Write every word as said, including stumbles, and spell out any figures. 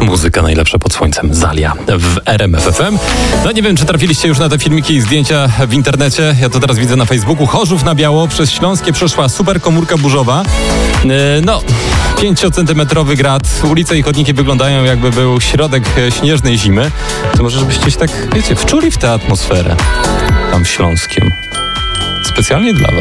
Muzyka najlepsza pod słońcem. Zalia w R M F F M. No nie wiem, czy trafiliście już na te filmiki i zdjęcia w internecie. Ja to teraz widzę na Facebooku. Chorzów na biało. Przez Śląskie przeszła super komórka burzowa. No, pięciocentymetrowy grad. Ulice i chodniki wyglądają, jakby był środek śnieżnej zimy. To może żebyście się tak, wiecie, wczuli w tę atmosferę tam w Śląskiem. Specjalnie dla was.